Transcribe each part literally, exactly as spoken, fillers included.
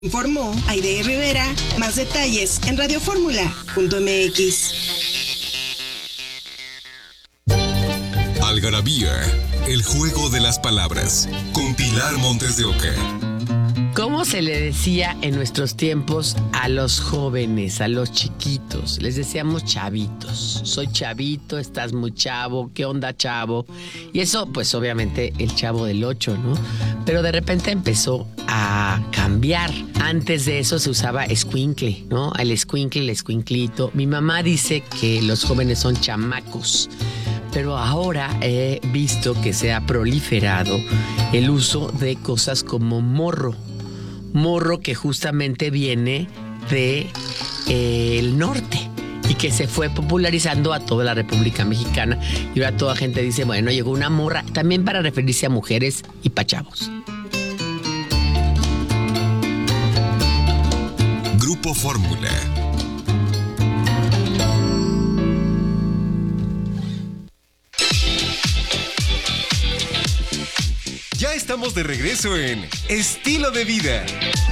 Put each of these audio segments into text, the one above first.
Informó Aide Rivera. Más detalles en radioformula punto m x. Algarabía, el juego de las palabras, con Pilar Montes de Oca. ¿Cómo se le decía en nuestros tiempos a los jóvenes, a los chiquitos? Les decíamos chavitos. Soy chavito, estás muy chavo, ¿qué onda, chavo? Y eso, pues obviamente el Chavo del Ocho, ¿no? Pero de repente empezó a cambiar. Antes de eso se usaba escuincle, ¿no? El escuincle, el escuinclito. Mi mamá dice que los jóvenes son chamacos. Pero ahora he visto que se ha proliferado el uso de cosas como morro. Morro que justamente viene de eh, el norte y que se fue popularizando a toda la República Mexicana. Y ahora toda gente dice, bueno, llegó una morra, también para referirse a mujeres y pa' chavos. Grupo Fórmula. Ya estamos de regreso en Estilo de Vida.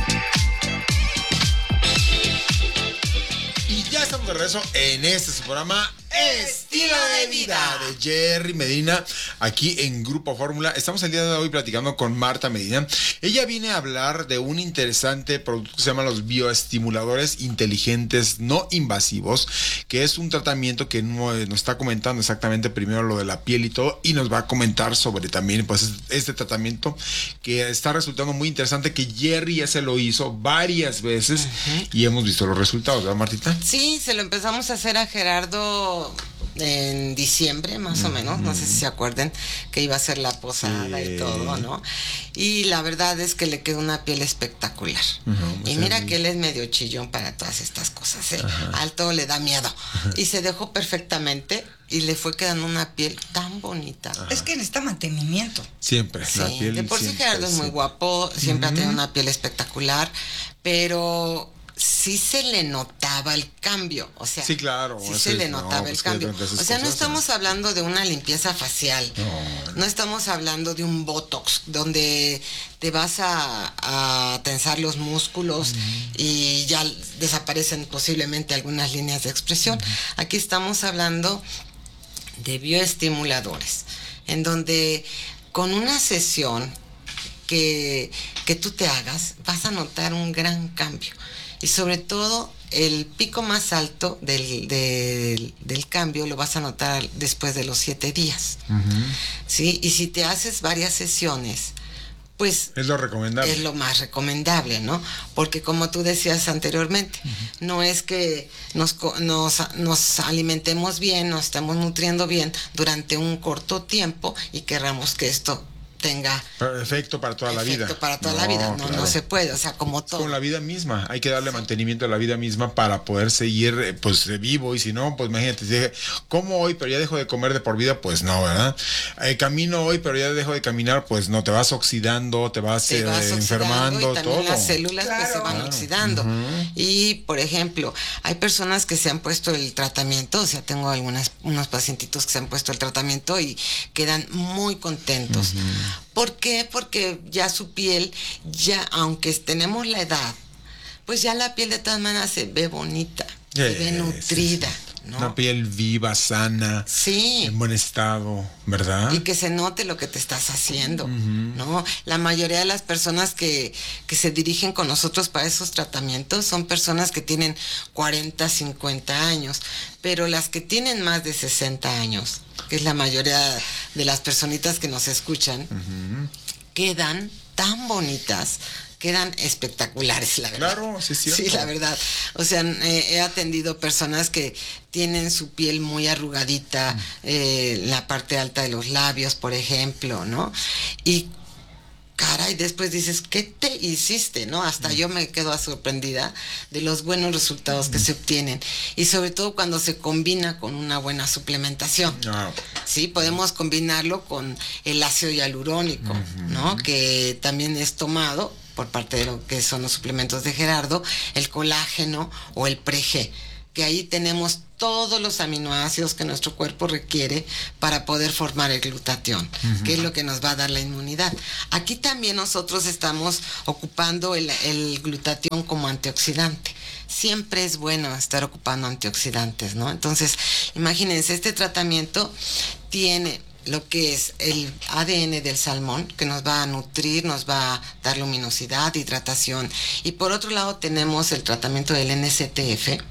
Y ya estamos de regreso en este su programa Estilo de Vida de Jerry Medina, aquí en Grupo Fórmula. Estamos el día de hoy platicando con Marta Medina. Ella viene a hablar de un interesante producto que se llama los bioestimuladores inteligentes no invasivos, que es un tratamiento que nos está comentando exactamente primero lo de la piel y todo, y nos va a comentar sobre también pues este tratamiento que está resultando muy interesante, que Jerry ya se lo hizo varias veces. Uh-huh. Y hemos visto los resultados, ¿verdad, Martita? Sí, se lo empezamos a hacer a Gerardo en diciembre, más mm, o menos, no sé si se acuerden, que iba a ser la posada sí. y todo, ¿no? Y la verdad es que le quedó una piel espectacular. Uh-huh, y mira que él es medio chillón para todas estas cosas, ¿eh? Uh-huh. Alto le da miedo. Uh-huh. Y se dejó perfectamente y le fue quedando una piel tan bonita. Uh-huh. Es que necesita mantenimiento. Siempre, sí, la piel de por sí siempre, Gerardo es muy sí. guapo, siempre uh-huh. ha tenido una piel espectacular, pero sí se le notaba el cambio, o sea, sí, claro, sí se le notaba no, el pues cambio. O sea, no estamos hablando de una limpieza facial, no, no estamos hablando de un botox donde te vas a, a tensar los músculos uh-huh. y ya desaparecen posiblemente algunas líneas de expresión. Uh-huh. Aquí estamos hablando de bioestimuladores, en donde con una sesión que, que tú te hagas, vas a notar un gran cambio. Y sobre todo, el pico más alto del, del, del cambio lo vas a notar después de los siete días. Uh-huh. ¿Sí? Y si te haces varias sesiones, pues es lo recomendable. Es lo más recomendable, ¿no? Porque como tú decías anteriormente, uh-huh. no es que nos, nos, nos alimentemos bien, nos estemos nutriendo bien durante un corto tiempo y querramos que esto tenga efecto para toda la vida. Efecto para toda no, la vida, no, claro. no se puede, o sea, como todo. Con la vida misma, hay que darle sí. mantenimiento a la vida misma para poder seguir, pues, vivo, y si no, pues, imagínate, si dije, como hoy, pero ya dejo de comer de por vida, pues no, ¿verdad? Eh, camino hoy, pero ya dejo de caminar, pues no, te vas oxidando, te vas, te vas eh, enfermando, y también todo. Las células claro. pues se van claro. oxidando. Uh-huh. Y, por ejemplo, hay personas que se han puesto el tratamiento, o sea, tengo algunas, unos pacientitos que se han puesto el tratamiento y quedan muy contentos. Uh-huh. ¿Por qué? Porque ya su piel, ya aunque tenemos la edad, pues ya la piel de todas maneras se ve bonita, se eh, ve nutrida, ¿no? Una piel viva, sana, sí. en buen estado, ¿verdad? Y que se note lo que te estás haciendo, uh-huh. ¿no? La mayoría de las personas que, que se dirigen con nosotros para esos tratamientos son personas que tienen cuarenta, cincuenta años, pero las que tienen más de sesenta años, que es la mayoría de las personitas que nos escuchan, uh-huh. quedan tan bonitas, quedan espectaculares, la verdad. Claro, sí es cierto. Sí, la verdad. O sea, eh, he atendido personas que tienen su piel muy arrugadita, uh-huh. eh, la parte alta de los labios, por ejemplo, ¿no? Y caray, después dices, ¿qué te hiciste? ¿No? Hasta mm. yo me quedo sorprendida de los buenos resultados mm. que se obtienen. Y sobre todo cuando se combina con una buena suplementación. Oh. Sí, podemos combinarlo con el ácido hialurónico, mm-hmm. ¿no? Que también es tomado por parte de lo que son los suplementos de Gerardo, el colágeno o el pre-G, porque ahí tenemos todos los aminoácidos que nuestro cuerpo requiere para poder formar el glutatión, uh-huh. que es lo que nos va a dar la inmunidad. Aquí también nosotros estamos ocupando el, el glutatión como antioxidante. Siempre es bueno estar ocupando antioxidantes, ¿no? Entonces, imagínense, este tratamiento tiene lo que es el A D N del salmón, que nos va a nutrir, nos va a dar luminosidad, hidratación. Y por otro lado tenemos el tratamiento del N C T F,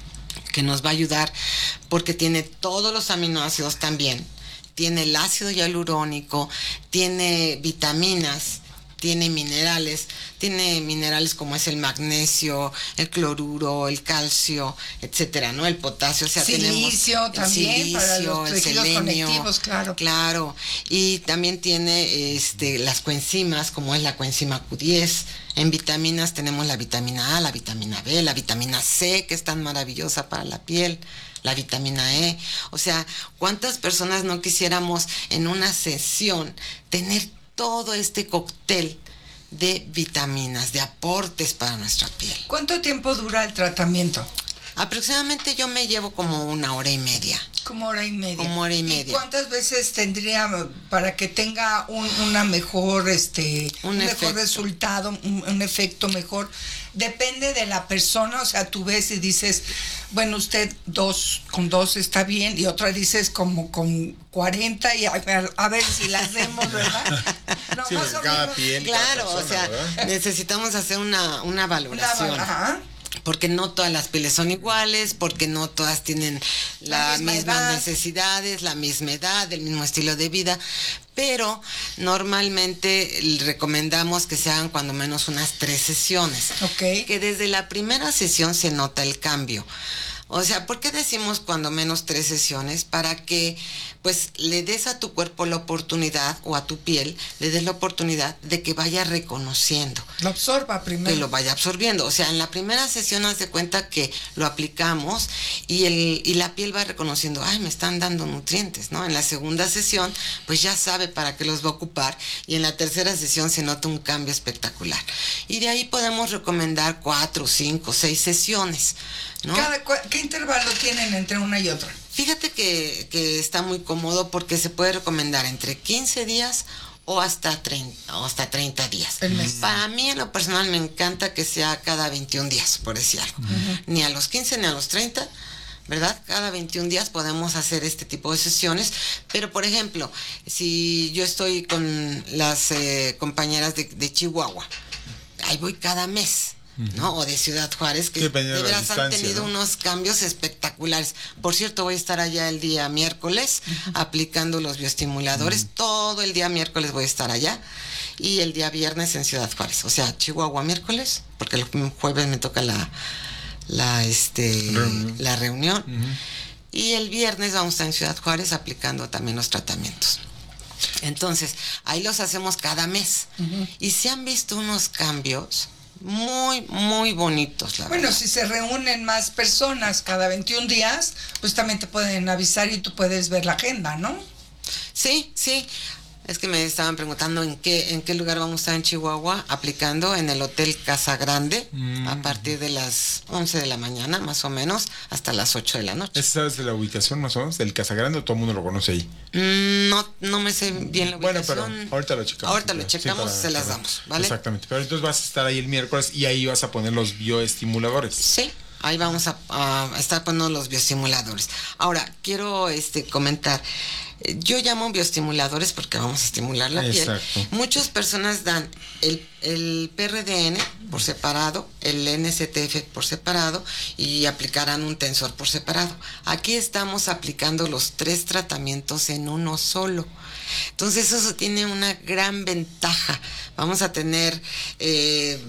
que nos va a ayudar porque tiene todos los aminoácidos también. Tiene el ácido hialurónico, tiene vitaminas, tiene minerales, tiene minerales como es el magnesio, el cloruro, el calcio, etcétera, ¿no? El potasio, o sea, silicio tenemos también, el silicio, para los el tejidos selenio, conectivos, claro. Claro, y también tiene este las coenzimas, como es la coenzima Q diez. En vitaminas tenemos la vitamina A, la vitamina B, la vitamina C, que es tan maravillosa para la piel, la vitamina E. O sea, ¿cuántas personas no quisiéramos en una sesión tener todo este cóctel de vitaminas, de aportes para nuestra piel? ¿Cuánto tiempo dura el tratamiento? Aproximadamente yo me llevo como una hora y media. Como hora y media. Como hora y media. ¿Y cuántas veces tendría para que tenga un una mejor, este, un, un mejor resultado, un, un efecto mejor? Depende de la persona, o sea, tú ves y dices, bueno, usted dos, con dos está bien, y otra dices como con cuarenta, y a, a, a ver si la hacemos, ¿verdad? No, sí, más o cada menos. piel, claro, cada persona, o sea, ¿verdad? necesitamos hacer una, una valoración. Una, ajá. Porque no todas las pieles son iguales, porque no todas tienen las la mismas edad. necesidades, la misma edad, el mismo estilo de vida, pero normalmente recomendamos que se hagan cuando menos unas tres sesiones. Ok. Que desde la primera sesión se nota el cambio. O sea, ¿por qué decimos cuando menos tres sesiones? Para que pues le des a tu cuerpo la oportunidad, o a tu piel, le des la oportunidad de que vaya reconociendo. Lo absorba primero. Que lo vaya absorbiendo. O sea, en la primera sesión haz de cuenta que lo aplicamos y, el, y la piel va reconociendo, ay, me están dando nutrientes, ¿no? En la segunda sesión, pues ya sabe para qué los va a ocupar, y en la tercera sesión se nota un cambio espectacular. Y de ahí podemos recomendar cuatro, cinco, seis sesiones, ¿no? Cada, ¿Qué intervalo tienen entre una y otra? Fíjate que, que está muy cómodo porque se puede recomendar entre quince días o hasta treinta, o hasta treinta días. El mes. Para mí en lo personal me encanta que sea cada veintiún días, por decir algo. Uh-huh. Ni a los quince ni a los treinta, ¿verdad? Cada veintiún días podemos hacer este tipo de sesiones, pero por ejemplo, si yo estoy con las eh, compañeras de, de Chihuahua, ahí voy cada mes, ¿no? O de Ciudad Juárez, que Depende de de la veras han distancia, tenido ¿no? unos cambios espectaculares. Por cierto, voy a estar allá el día miércoles uh-huh. aplicando los bioestimuladores. Uh-huh. Todo el día miércoles voy a estar allá, y el día viernes en Ciudad Juárez. O sea, Chihuahua miércoles, porque el jueves me toca la la este reunión. la reunión. Uh-huh. Y el viernes vamos a estar en Ciudad Juárez aplicando también los tratamientos. Entonces, ahí los hacemos cada mes. Uh-huh. Y se han visto unos cambios muy, muy bonitos, la bueno, verdad. si se reúnen más personas cada veintiún días, pues también te pueden avisar y tú puedes ver la agenda, ¿no? Sí, sí. Es que me estaban preguntando en qué en qué lugar vamos a estar en Chihuahua aplicando, en el Hotel Casa Grande, mm. a partir de las once de la mañana, más o menos, hasta las ocho de la noche. ¿Sabes de la ubicación más o menos? ¿Del Casa Grande, o todo el mundo lo conoce ahí? Mm, no, no me sé bien la ubicación. Bueno, pero ahorita lo checamos. Ahorita lo checamos, sí, para, se las damos, ¿vale? Exactamente. Pero entonces vas a estar ahí el miércoles y ahí vas a poner los bioestimuladores. Sí. Ahí vamos a, a estar poniendo los bioestimuladores. Ahora, quiero este comentar. Yo llamo bioestimuladores porque vamos a estimular la Exacto. piel. Muchas personas dan el, el P R D N por separado, el N C T F por separado, y aplicarán un tensor por separado. Aquí estamos aplicando los tres tratamientos en uno solo. Entonces eso tiene una gran ventaja. Vamos a tener eh,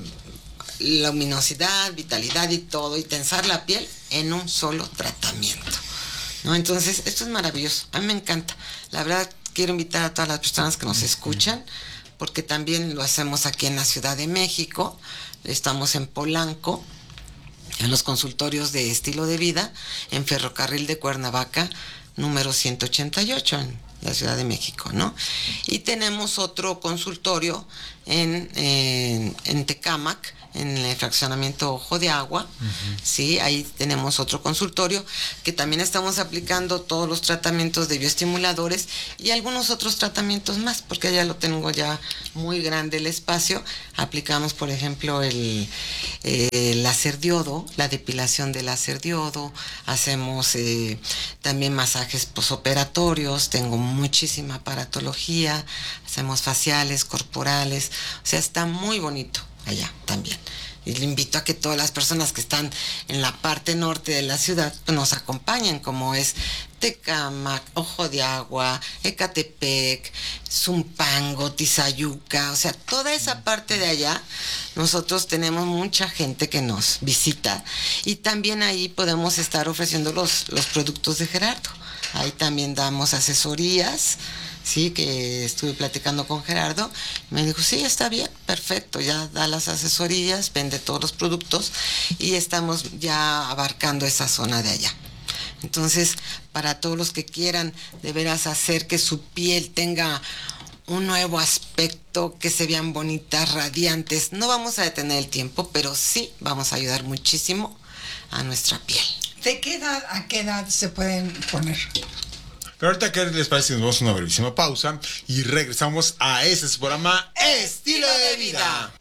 luminosidad, vitalidad y todo, y tensar la piel en un solo tratamiento, ¿no? Entonces, esto es maravilloso. A mí me encanta. La verdad, quiero invitar a todas las personas que nos escuchan, porque también lo hacemos aquí en la Ciudad de México. Estamos en Polanco, en los consultorios de estilo de vida, en Ferrocarril de Cuernavaca, número ciento ochenta y ocho, en la Ciudad de México, ¿no? Y tenemos otro consultorio en, en, en Tecámac, en el fraccionamiento Ojo de Agua. Uh-huh. Sí, ahí tenemos otro consultorio que también estamos aplicando todos los tratamientos de bioestimuladores y algunos otros tratamientos más, porque ya lo tengo ya muy grande el espacio. Aplicamos, por ejemplo, el, eh, el láser diodo, la depilación de láser diodo, hacemos eh, también masajes posoperatorios, tengo muchísima aparatología, hacemos faciales, corporales, o sea, está muy bonito allá también. Y le invito a que todas las personas que están en la parte norte de la ciudad pues, nos acompañen, como es Tecámac, Ojo de Agua, Ecatepec, Zumpango, Tizayuca, o sea, toda esa parte de allá, nosotros tenemos mucha gente que nos visita y también ahí podemos estar ofreciendo los, los productos de Gerardo. Ahí también damos asesorías. Sí, que estuve platicando con Gerardo, me dijo, sí, está bien, perfecto, ya da las asesorías, vende todos los productos y estamos ya abarcando esa zona de allá. Entonces, para todos los que quieran de veras hacer que su piel tenga un nuevo aspecto, que se vean bonitas, radiantes, no vamos a detener el tiempo, pero sí vamos a ayudar muchísimo a nuestra piel. ¿De qué edad a qué edad se pueden poner? Pero ahorita, ¿qué les parece? Nos vamos a una brevísima pausa y regresamos a ese programa Estilo de Vida.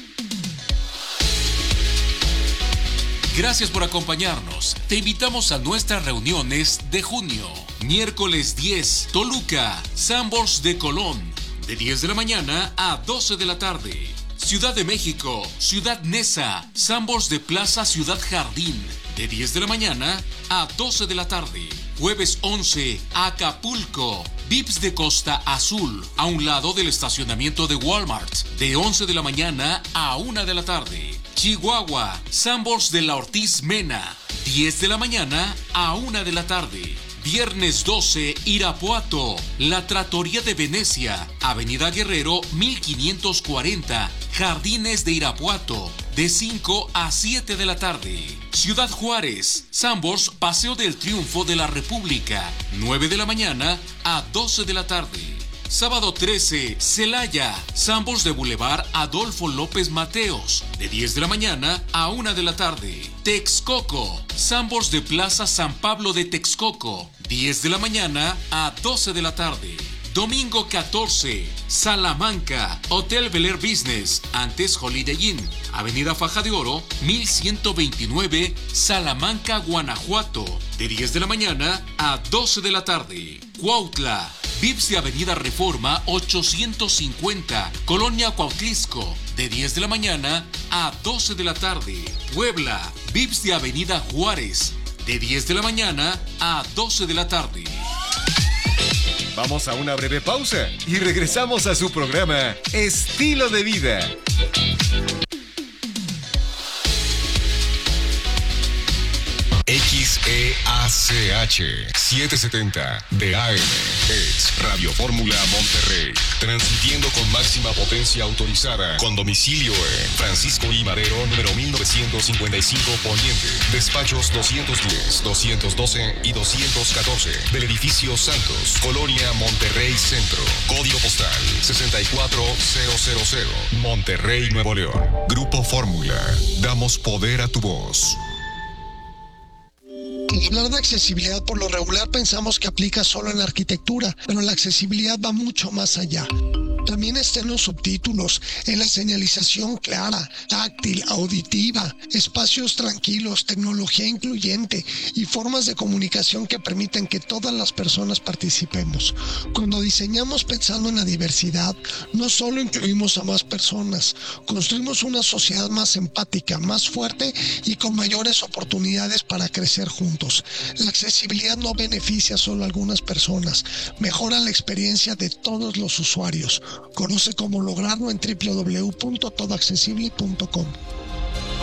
Gracias por acompañarnos. Te invitamos a nuestras reuniones de junio. Miércoles diez, Toluca, Sanborns de Colón, de diez de la mañana a doce de la tarde. Ciudad de México, Ciudad Neza, Sanborns de Plaza Ciudad Jardín, de diez de la mañana a doce de la tarde. Jueves once, Acapulco, Vips de Costa Azul, a un lado del estacionamiento de Walmart, de once de la mañana a una de la tarde. Chihuahua, Sanborns de la Ortiz Mena, diez de la mañana a una de la tarde. Viernes doce, Irapuato, La Trattoria de Venecia, Avenida Guerrero mil quinientos cuarenta, Jardines de Irapuato, de cinco a siete de la tarde. Ciudad Juárez, Sanborns Paseo del Triunfo de la República, nueve de la mañana a doce de la tarde. Sábado trece, Celaya, Sanborns de Boulevard Adolfo López Mateos, de diez de la mañana a una de la tarde. Texcoco, Sanborns de Plaza San Pablo de Texcoco, diez de la mañana a doce de la tarde. Domingo catorce, Salamanca, Hotel Bel Air Business, antes Holiday Inn, Avenida Faja de Oro, mil ciento veintinueve, Salamanca, Guanajuato, de diez de la mañana a doce de la tarde. Cuautla, Vips de Avenida Reforma ochocientos cincuenta, Colonia Cuautlisco, de diez de la mañana a doce de la tarde. Puebla, Vips de Avenida Juárez, de diez de la mañana a doce de la tarde. Vamos a una breve pausa y regresamos a su programa Estilo de Vida. X E A C H setecientos setenta de A M es Radio Fórmula Monterrey, transmitiendo con máxima potencia autorizada, con domicilio en Francisco I. Madero, número mil novecientos cincuenta y cinco Poniente, despachos doscientos diez, doscientos doce y doscientos catorce, del edificio Santos, Colonia Monterrey Centro, código postal sesenta y cuatro mil, Monterrey, Nuevo León. Grupo Fórmula, damos poder a tu voz. Al hablar de accesibilidad, por lo regular pensamos que aplica solo en la arquitectura, pero la accesibilidad va mucho más allá. También está en los subtítulos, en la señalización clara, táctil, auditiva, espacios tranquilos, tecnología incluyente y formas de comunicación que permiten que todas las personas participemos. Cuando diseñamos pensando en la diversidad, no solo incluimos a más personas, construimos una sociedad más empática, más fuerte y con mayores oportunidades para crecer juntos. La accesibilidad no beneficia solo a algunas personas, mejora la experiencia de todos los usuarios. Conoce cómo lograrlo en doble u doble u doble u punto todo accesible punto com.